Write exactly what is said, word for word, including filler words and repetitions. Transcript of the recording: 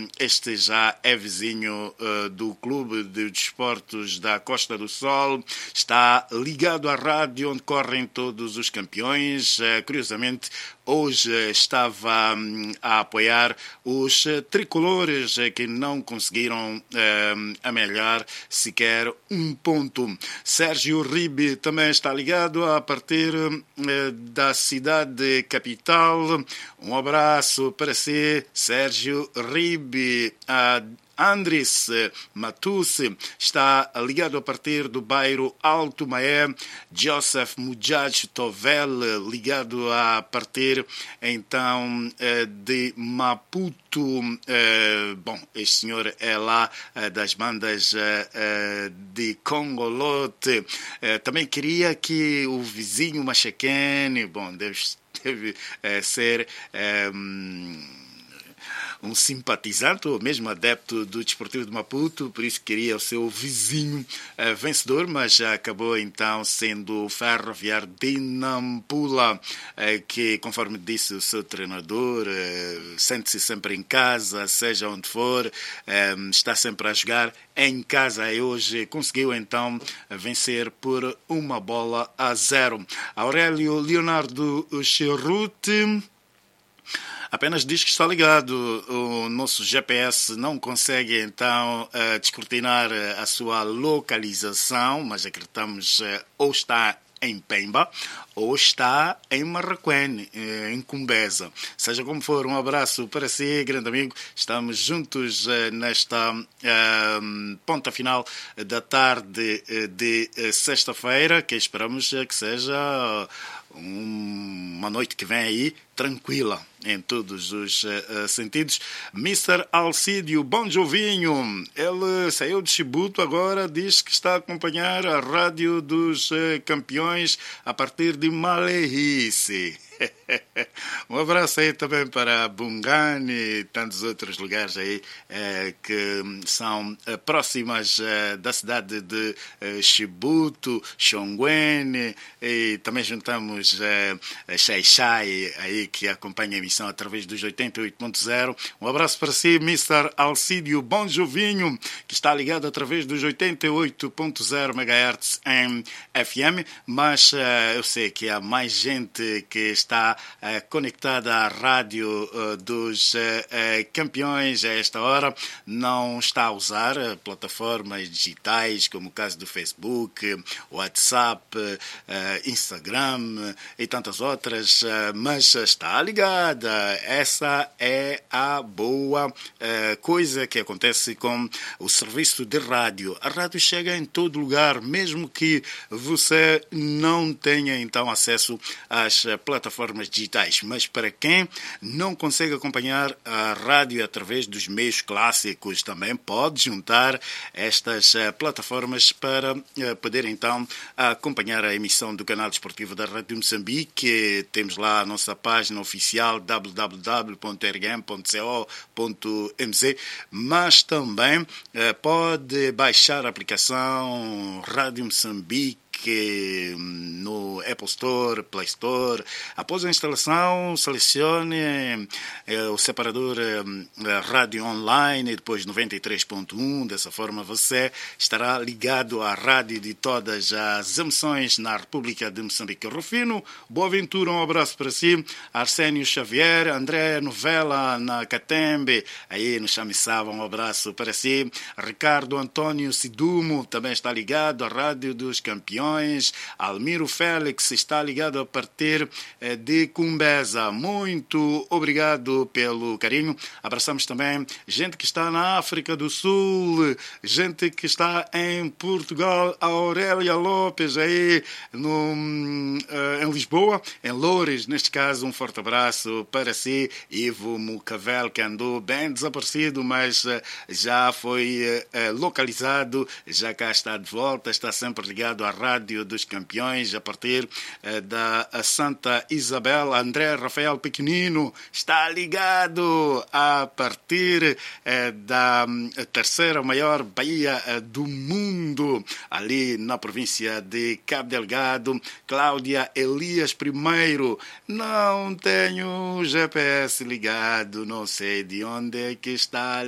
este já é vizinho uh, do Clube de Desportos da Costa do Sol, está ligado à rádio onde correm todos os campeões. Uh, curiosamente, hoje estava um, a apoiar os uh, tricolores uh, que não conseguiram uh, amelhar sequer um ponto. Sérgio Ribe também está ligado a partir uh, da cidade capital. Um abraço para si, Sérgio Ribe. Uh, Andres Matusse está ligado a partir do bairro Alto Maé. Joseph Mujaj Tovel ligado a partir então de Maputo. Bom, este senhor é lá das bandas de Congolote. Também queria que o vizinho machaquene, bom, deve, deve ser um simpatizante ou mesmo adepto do Desportivo de Maputo, por isso queria o seu vizinho uh, vencedor, mas acabou então sendo o Ferroviário de Nampula, uh, que, conforme disse o seu treinador, uh, sente-se sempre em casa, seja onde for, uh, está sempre a jogar em casa e hoje conseguiu então vencer por uma bola a zero. Aurélio Leonardo Cherute apenas diz que está ligado. O nosso G P S não consegue, então, uh, descortinar a sua localização, mas acreditamos uh, ou está em Pemba ou está em Marraquém, em Cumbesa. Seja como for, um abraço para si, grande amigo. Estamos juntos uh, nesta uh, ponta final da tarde uh, de uh, sexta-feira, que esperamos uh, que seja uh, uma noite que vem aí tranquila em todos os uh, sentidos. mister Alcídio Bom Jovinho, ele saiu de Chibuto, agora diz que está a acompanhar a rádio dos uh, campeões a partir de Malerrice. Um abraço aí também para Bungani e tantos outros lugares aí eh, que são eh, próximas eh, da cidade de eh, Chibuto, Xonguene, e também juntamos eh, Xai-Xai aí que acompanha a emissão através dos oitenta e oito ponto zero. Um abraço para si, mister Alcídio Bom Jovinho, que está ligado através dos oitenta e oito ponto zero megahertz em F M, mas eh, eu sei que há mais gente que está está uh, conectada à rádio uh, dos uh, uh, campeões a esta hora, não está a usar uh, plataformas digitais como o caso do Facebook, WhatsApp, uh, Instagram uh, e tantas outras, uh, mas está ligada. Essa é a boa uh, coisa que acontece com o serviço de rádio. A rádio chega em todo lugar, mesmo que você não tenha então acesso às uh, plataformas digitais, mas para quem não consegue acompanhar a rádio através dos meios clássicos, também pode juntar estas uh, plataformas para uh, poder então acompanhar a emissão do canal desportivo da Rádio Moçambique. Temos lá a nossa página oficial w w w ponto r m ponto co ponto m z, mas também uh, pode baixar a aplicação Rádio Moçambique que no Apple Store, Play Store. Após a instalação, selecione eh, o separador eh, rádio online, depois noventa e três ponto um. Dessa forma você estará ligado à rádio de todas as emissões na República de Moçambique. Rufino Boaventura, um abraço para si. Arsénio Xavier, André Novela na Catembe, aí no Chamiçaba, um abraço para si. Ricardo Antônio Sidumo também está ligado à rádio dos campeões. Almiro Félix está ligado a partir de Cumbesa. Muito obrigado pelo carinho. Abraçamos também gente que está na África do Sul, gente que está em Portugal, a Aurélia Lopes aí no, em Lisboa, em Loures, neste caso um forte abraço para si. Ivo Mucavel, que andou bem desaparecido, mas já foi localizado, já cá está de volta, está sempre ligado à rádio dos campeões a partir eh, da Santa Isabel. André Rafael Pequenino está ligado a partir eh, da terceira maior baía eh, do mundo, ali na província de Cabo Delgado. Cláudia Elias I, não tenho G P S ligado, não sei de onde é que está